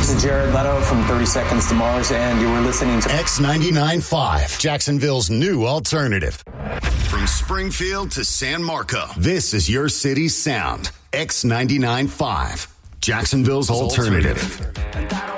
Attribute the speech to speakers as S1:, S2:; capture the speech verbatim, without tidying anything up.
S1: This is Jared Leto from thirty Seconds to Mars, and you were listening to
S2: X ninety-nine point five, Jacksonville's new alternative. From Springfield to San Marco, this is your city's sound. X ninety-nine point five, Jacksonville's alternative.